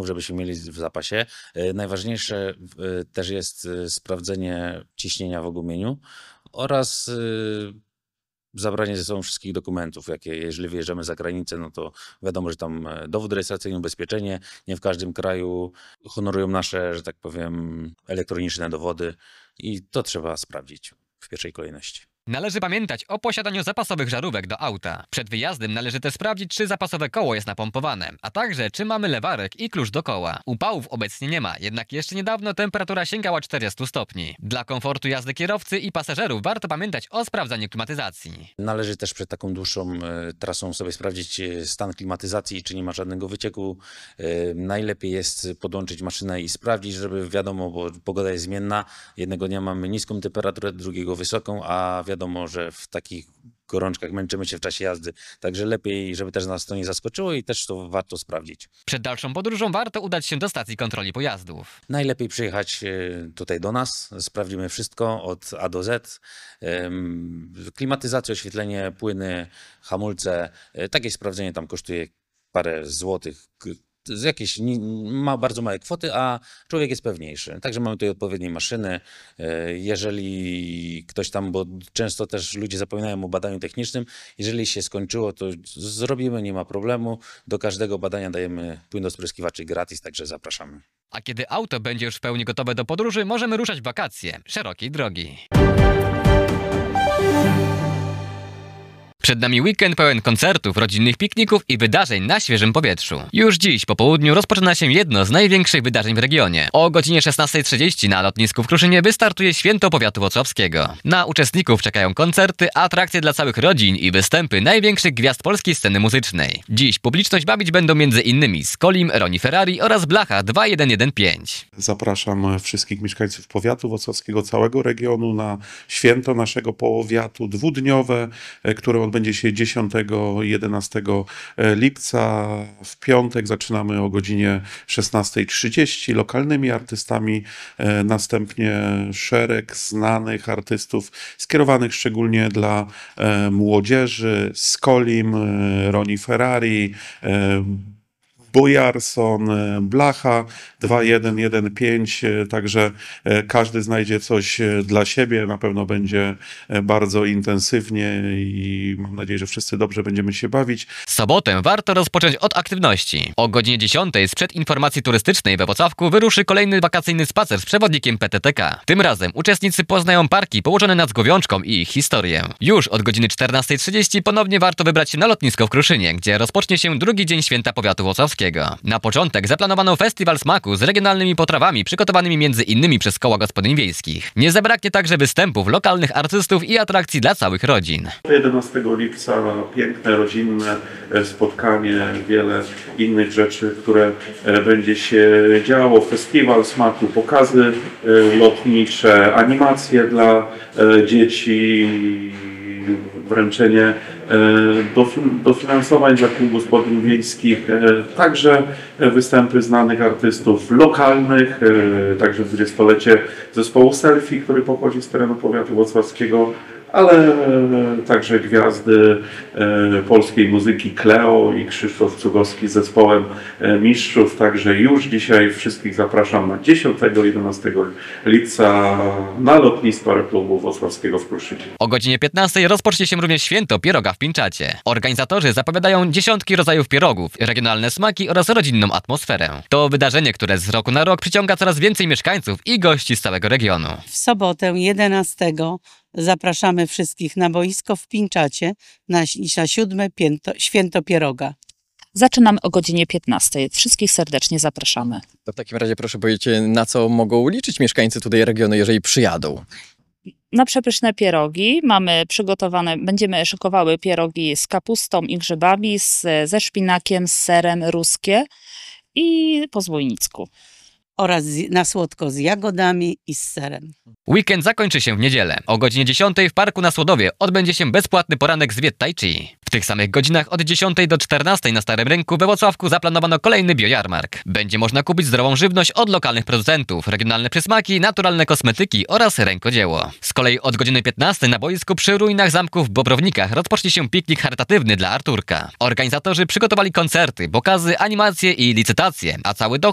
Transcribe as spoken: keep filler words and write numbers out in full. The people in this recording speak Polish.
strzałów, żebyśmy mieli w zapasie. Najważniejsze też jest sprawdzenie ciśnienia w ogumieniu oraz zabranie ze sobą wszystkich dokumentów, jakie jeżeli wyjeżdżamy za granicę, no to wiadomo, że tam dowód rejestracyjny, ubezpieczenie, nie w każdym kraju honorują nasze, że tak powiem, elektroniczne dowody i to trzeba sprawdzić w pierwszej kolejności. Należy pamiętać o posiadaniu zapasowych żarówek do auta. Przed wyjazdem należy też sprawdzić, czy zapasowe koło jest napompowane, a także czy mamy lewarek i klucz do koła. Upałów obecnie nie ma, jednak jeszcze niedawno temperatura sięgała czterdziestu stopni. Dla komfortu jazdy kierowcy i pasażerów warto pamiętać o sprawdzaniu klimatyzacji. Należy też przed taką dłuższą trasą sobie sprawdzić stan klimatyzacji, czy nie ma żadnego wycieku. Najlepiej jest podłączyć maszynę i sprawdzić, żeby wiadomo, bo pogoda jest zmienna. Jednego dnia mamy niską temperaturę, drugiego wysoką, a wiadomo, Wiadomo, że w takich gorączkach męczymy się w czasie jazdy, także lepiej, żeby też nas to nie zaskoczyło i też to warto sprawdzić. Przed dalszą podróżą warto udać się do stacji kontroli pojazdów. Najlepiej przyjechać tutaj do nas, sprawdzimy wszystko od A do Z. Klimatyzacja, oświetlenie, płyny, hamulce, takie sprawdzenie tam kosztuje parę złotych. Z jakieś ma bardzo małe kwoty, a człowiek jest pewniejszy. Także mamy tutaj odpowiednie maszyny. Jeżeli ktoś tam, bo często też ludzie zapominają o badaniu technicznym, jeżeli się skończyło, to zrobimy, nie ma problemu. Do każdego badania dajemy płyn do spryskiwaczy gratis, także zapraszamy. A kiedy auto będzie już w pełni gotowe do podróży, możemy ruszać w wakacje szerokiej drogi. Przed nami weekend pełen koncertów, rodzinnych pikników i wydarzeń na świeżym powietrzu. Już dziś po południu rozpoczyna się jedno z największych wydarzeń w regionie. O godzinie szesnastej trzydzieści na lotnisku w Kruszynie wystartuje Święto Powiatu Włocławskiego. Na uczestników czekają koncerty, atrakcje dla całych rodzin i występy największych gwiazd polskiej sceny muzycznej. Dziś publiczność bawić będą między innymi Skolim, Ronnie Ferrari oraz Blacha dwa jeden jeden pięć. Zapraszam wszystkich mieszkańców powiatu włocławskiego, całego regionu na święto naszego powiatu dwudniowe, które odbędzie się dziesiątego i jedenastego lipca. W piątek zaczynamy o godzinie szesnastej trzydzieści lokalnymi artystami, następnie szereg znanych artystów skierowanych szczególnie dla młodzieży, Skolim, Ronnie Ferrari, Bojarson, Blacha dwa jeden jeden pięć, także każdy znajdzie coś dla siebie, na pewno będzie bardzo intensywnie i mam nadzieję, że wszyscy dobrze będziemy się bawić. Sobotę warto rozpocząć od aktywności. O godzinie dziesiątej sprzed informacji turystycznej we Włocławku wyruszy kolejny wakacyjny spacer z przewodnikiem P T T K. Tym razem uczestnicy poznają parki położone nad Zgłowiączką i ich historię. Już od godziny czternastej trzydzieści ponownie warto wybrać się na lotnisko w Kruszynie, gdzie rozpocznie się drugi dzień Święta Powiatu Włocławskiego. Na początek zaplanowano festiwal smaku z regionalnymi potrawami przygotowanymi między innymi przez koła gospodyń wiejskich. Nie zabraknie także występów lokalnych artystów i atrakcji dla całych rodzin. jedenastego lipca piękne, rodzinne spotkanie, wiele innych rzeczy, które będzie się działo. Festiwal smaku, pokazy lotnicze, animacje dla dzieci, wręczenie dofinansowań dla kół gospodyń wiejskich, także występy znanych artystów lokalnych, także dwudziestolecie zespołu Selfie, który pochodzi z terenu powiatu włocławskiego, ale także gwiazdy polskiej muzyki Kleo i Krzysztof Cugowski z zespołem Mistrzów. Także już dzisiaj wszystkich zapraszam na dziesiątego i jedenastego lipca na lotnisko Aeroklubu Włocławskiego w Kruszynie. O godzinie piętnastej rozpocznie się również Święto Pieroga w Pińczacie. Organizatorzy zapowiadają dziesiątki rodzajów pierogów, regionalne smaki oraz rodzinną atmosferę. To wydarzenie, które z roku na rok przyciąga coraz więcej mieszkańców i gości z całego regionu. W sobotę jedenastego zapraszamy wszystkich na boisko w Pińczacie na, na siódme pięto, Święto Pieroga. Zaczynamy o godzinie piętnastej. Wszystkich serdecznie zapraszamy. To w takim razie proszę powiedzieć, na co mogą liczyć mieszkańcy tutaj regionu, jeżeli przyjadą? Na przepyszne pierogi mamy przygotowane, będziemy szykowały pierogi z kapustą i grzybami, z, ze szpinakiem, z serem, ruskie i po złojnicku. Oraz na słodko z jagodami i z serem. Weekend zakończy się w niedzielę. O godzinie dziesiątej w parku na Słodowie odbędzie się bezpłatny poranek z Viet Tai Chi. W tych samych godzinach od dziesiątej do czternastej na Starym Rynku we Włocławku zaplanowano kolejny biojarmark. Będzie można kupić zdrową żywność od lokalnych producentów, regionalne przysmaki, naturalne kosmetyki oraz rękodzieło. Z kolei od godziny piętnastej na boisku przy ruinach zamku w Bobrownikach rozpocznie się piknik charytatywny dla Arturka. Organizatorzy przygotowali koncerty, pokazy, animacje i licytacje, a cały dochód